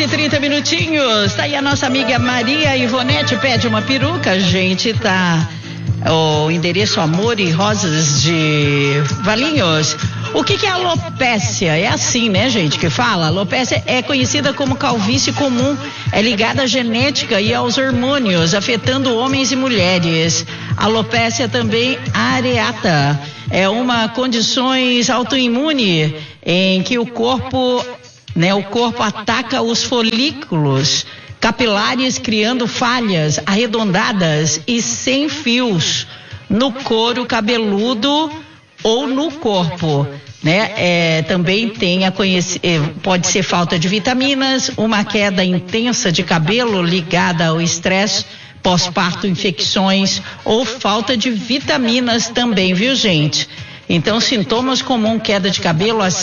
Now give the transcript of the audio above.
11h30. Tá aí a nossa amiga Maria Ivonete, pede uma peruca. Gente, tá o endereço Amor e Rosas de Valinhos. O que é alopécia? É assim, né, gente, que fala? Alopécia é conhecida como calvície comum, é ligada à genética e aos hormônios, afetando homens e mulheres. Alopécia também areata é uma condições autoimune em que o corpo ataca os folículos capilares, criando falhas arredondadas e sem fios no couro cabeludo ou no corpo, né? Também tem pode ser falta de vitaminas, uma queda intensa de cabelo ligada ao estresse pós-parto, infecções ou falta de vitaminas também, viu, gente? Então, sintomas comuns: queda de cabelo,